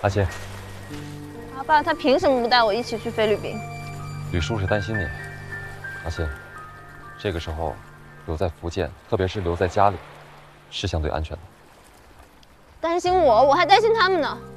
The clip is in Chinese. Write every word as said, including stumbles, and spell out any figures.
阿欣， 阿爸他凭什么不带我一起去菲律宾？ 吕叔是担心你。阿欣，这个时候留在福建，特别是留在家里，是相对安全的。 担心我，我还担心他们呢。